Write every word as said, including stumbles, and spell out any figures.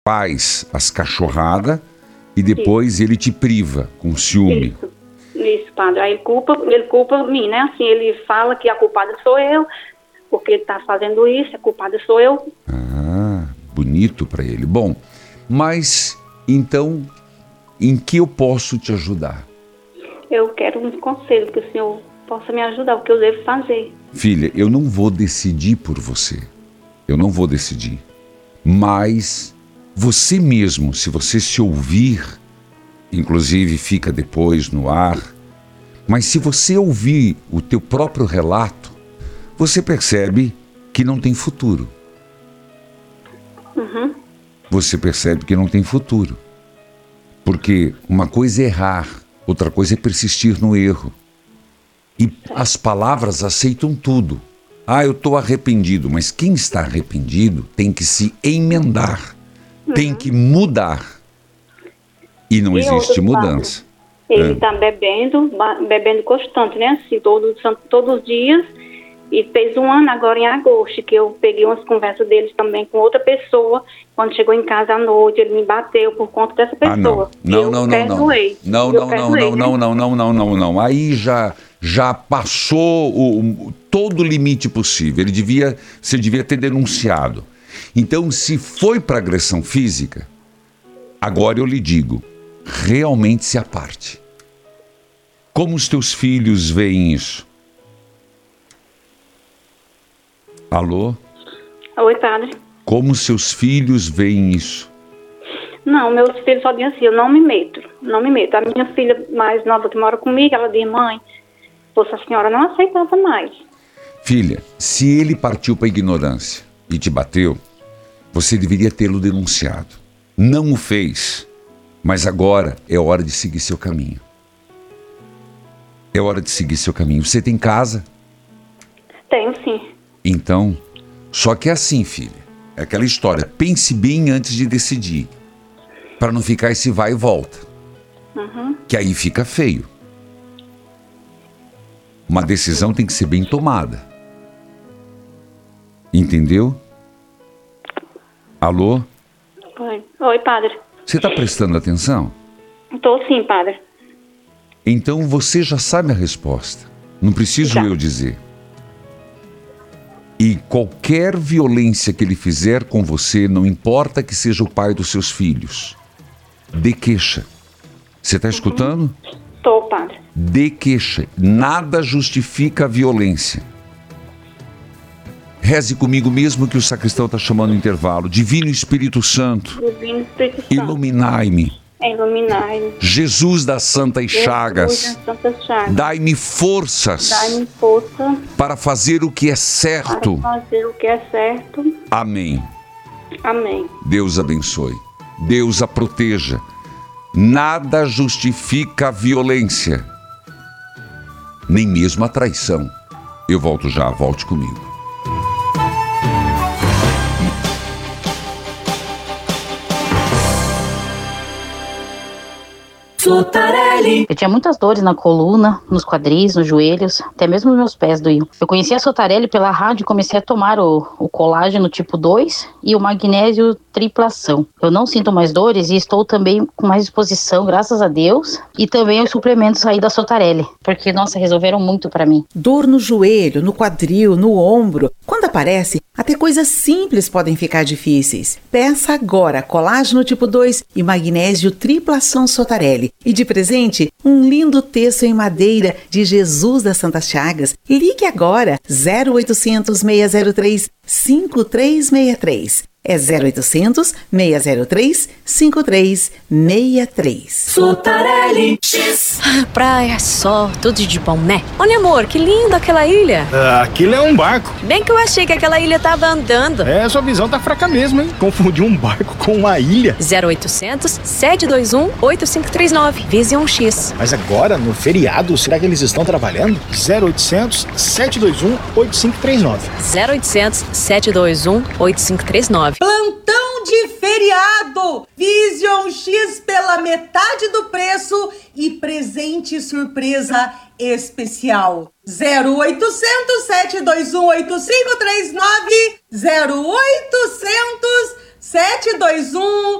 faz as cachorradas e depois Isso. ele te priva com ciúme. Isso, Isso padre. Aí ele culpa, ele culpa mim, né? Assim, ele fala que a culpada sou eu, porque ele está fazendo isso, a culpada sou eu. Ah, bonito para ele. Bom, mas então, em que eu posso te ajudar? Eu quero um conselho, que o senhor possa me ajudar, o que eu devo fazer. Filha, eu não vou decidir por você. Eu não vou decidir. Mas você mesmo, se você se ouvir, inclusive fica depois no ar, mas se você ouvir o teu próprio relato, você percebe que não tem futuro. Uhum. Você percebe que não tem futuro. Porque uma coisa é errar, outra coisa é persistir no erro. E as palavras aceitam tudo. Ah, eu estou arrependido, mas quem está arrependido tem que se emendar, uhum. tem que mudar. E não e existe mudança. Ele está é. bebendo, bebendo constante, né? Assim, todos, todos os dias. E fez um ano agora em agosto, que eu peguei umas conversas deles também com outra pessoa. Quando chegou em casa à noite, ele me bateu por conta dessa pessoa. Ah, não, não, não, não, não, não, não, não, não, não, não, não, não, não, não. Aí já, já passou o, todo o limite possível. Ele devia, você devia ter denunciado. Então, se foi para agressão física, agora eu lhe digo, realmente se aparte. Como os teus filhos veem isso? Alô? Oi, padre. Como seus filhos veem isso? Não, meus filhos só dizem assim, eu não me meto, não me meto. A minha filha mais nova que mora comigo, ela diz, mãe, poxa, a senhora não aceitava mais. Filha, se ele partiu para a ignorância e te bateu, você deveria tê-lo denunciado. Não o fez, mas agora é hora de seguir seu caminho. É hora de seguir seu caminho. Você tem casa? Tenho, sim. Então, só que é assim, filha, é aquela história, pense bem antes de decidir, para não ficar esse vai e volta, uhum. que aí fica feio. Uma decisão tem que ser bem tomada. Entendeu? Alô? Oi, Oi padre. Você está prestando atenção? Estou sim, padre. Então você já sabe a resposta, não preciso já. eu dizer. E qualquer violência que ele fizer com você, não importa que seja o pai dos seus filhos, dê queixa. Você está escutando? Estou, padre. Dê queixa. Nada justifica a violência. Reze comigo mesmo que o sacristão está chamando o intervalo. Divino Espírito Santo, Divino Espírito Santo. iluminai-me. Iluminai-me. Jesus das Santas Chagas, Jesus das Santas Chagas. Dai-me forças, Dai-me força para fazer o que é certo. Para fazer o que é certo. Amém. Amém. Deus abençoe. Deus a proteja. Nada justifica a violência, nem mesmo a traição. Eu volto já, volte comigo. Sotarelli. Eu tinha muitas dores na coluna, nos quadris, nos joelhos, até mesmo nos meus pés doíam. Eu conheci a Sotarelli pela rádio e comecei a tomar o, o colágeno tipo dois e o magnésio triplação. Eu não sinto mais dores e estou também com mais disposição, graças a Deus, e também os suplementos aí da Sotarelli, porque, nossa, resolveram muito pra mim. Dor no joelho, no quadril, no ombro. Quando aparece, até coisas simples podem ficar difíceis. Peça agora colágeno tipo dois e magnésio triplação Sotarelli. E de presente, um lindo texto em madeira de Jesus das Santas Chagas. Ligue agora, zero oitocentos, seis zero três, cinco três seis três. É zero oitocentos, seis zero três, cinco três seis três. Sotarelli X. Ah, praia, sol, tudo de bom, né? Olha, amor, que linda aquela ilha. Ah, aquilo é um barco. Bem que eu achei que aquela ilha tava andando. É, sua visão tá fraca mesmo, hein? Confundiu um barco com uma ilha. zero oitocentos, sete dois um, oito cinco três nove. Vision X. Mas agora, no feriado, será que eles estão trabalhando? zero oitocentos, sete dois um, oito cinco três nove. zero oitocentos, sete dois um, oito cinco três nove. Plantão de feriado! Vision X pela metade do preço e presente surpresa especial. zero oitocentos, sete dois um, oito cinco três nove. zero oitocentos, sete dois um